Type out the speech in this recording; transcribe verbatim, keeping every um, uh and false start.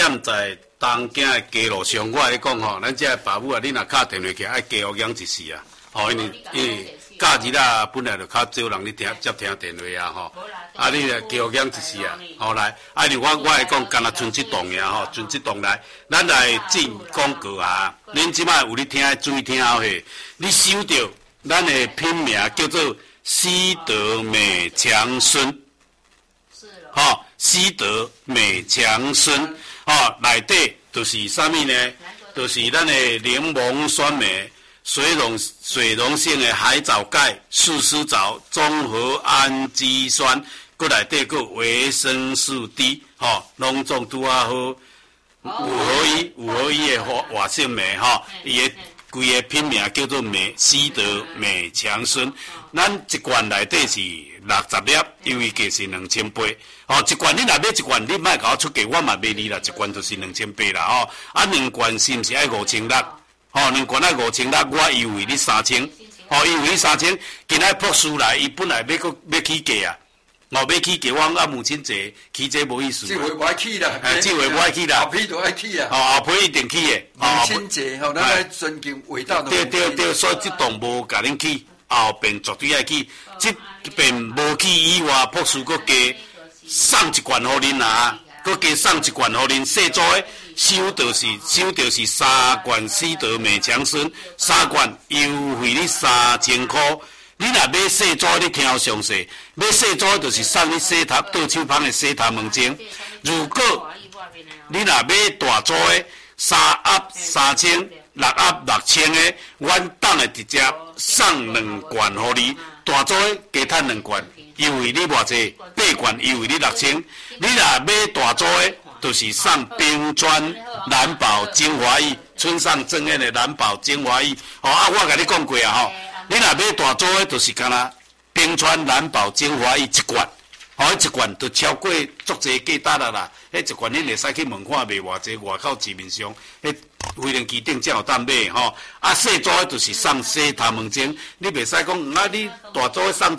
念在东京的街路上，我来讲吼，咱这爸母啊，你若敲电话去，爱加互养一世啊。吼，因为因为假日啊，本来就较少人咧听接听电话啊，吼。啊，你来加互养一世啊，吼来。啊，你我我来讲，干那剩这档尔吼，剩这档来，咱来进广告啊。恁即摆有咧听，注意听好嘿。你收到咱的品名叫做西德美强孙。吼、哦，西德美强孙，吼、哦，内底就是啥物呢？就是咱的柠檬酸梅、水溶水溶性的海藻钙、树丝藻、综合氨基酸，佮内底佮维生素 D， 吼、哦，拢总拄啊好，五合一五合一的活活性酶，吼，伊的规个品名叫做美西德美强孙，咱一罐内底是六十粒，因为价是两千八。哦，一罐你若买一罐，你莫甲我出价，我嘛卖你啦。一罐就是两千八啦，吼、哦。啊，两罐是毋是爱五千六？吼、哦，两罐爱五千六，我优惠你三千。吼、哦，优惠你三千，今仔朴素来，伊本来要搁要起价啊。哦，要起价，我啊母亲节起这无意思。 这回不爱起啦， 哎，这回不爱起啦。 后批都爱起啊。 哦，后批一定起的。 母亲节吼，咱来尊敬伟大的。 对对对，所以这档无甲恁起，后边绝对爱起。这边无起以外，朴素搁加。送一罐互恁啊，佮加送一罐互恁细组的，收就是收就是三罐西德美强孙，三罐优惠你三千块。你若买细组，你听详细，买细组就是送你洗头倒手芳的洗头毛巾。如果你若买大组的，三盒三千，六盒六千的，阮当会直接送两罐互你，大组的加趁两罐。优惠你偌济，八罐优惠你六千。你若买大组的，就是送冰川蓝宝精华液，村上正彦的蓝宝精华液。哦啊，我甲你讲过啊吼，你若买大组的，就是干那冰川蓝宝精华液一罐，哦，一罐就超过足济价值啦啦。迄一罐恁会使去问看卖偌济，外口市面上，迄飞龙机顶才有当买吼。啊，细组的就是送洗头毛巾，你袂使讲啊，你大组的送